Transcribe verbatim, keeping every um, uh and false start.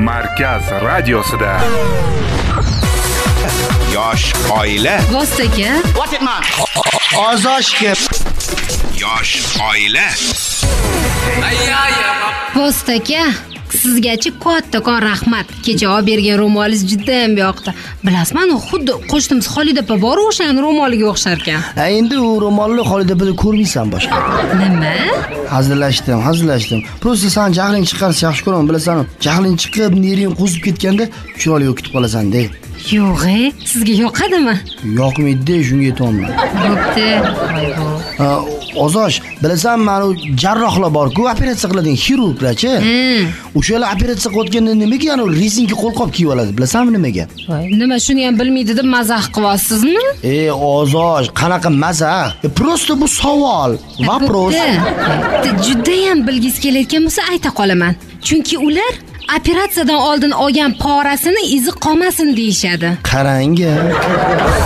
Markaz radiosida. Yosh oila. Vostaka. What it man? Ozoshga. Yosh oila. Vostaka. Sizgachi kattakon rahmat. Kecha olib bergan ro'molingiz juda ham yoqdi. Bilasizmi, xuddi qo'shnimiz Xolida opa bor o'shan ro'moliga o'xshar ekan. Ha, endi u ro'molni Xolida opani ko'rmaysan boshqa. Nima? Hazillashdim, hazillashdim. Prosta sen jahling chiqqansa yaxshi ko'raman, bilasan. Jahling chiqib, nering qo'zib ketganda chiroyli o'kitib qolasan-da. Yo'q-e, sizga yoqadimi? Yoqmaydi, shunga aytayman. Bo'pti. Ha, Ozosh, bilasan, mana u jarrohlar bor-ku, operatsiya qiladigan xirurglarchi. O'shalar operatsiya qilayotganda nimaga yana rezinka qo'lqop kiyib oladi? Bilasanmi nimaga? Nima, shuni ham bilmaydi deb mazah qilyapsizmi? Ey, Ozosh, qanaqa mazah? E, prosta bu savol, vopros. Juda ham bilgis kelayotgan bo'lsa ayta qolaman. Chunki ular operatsiyadan oldin olgan porasini izi qolmasin deyshadi. Qarang.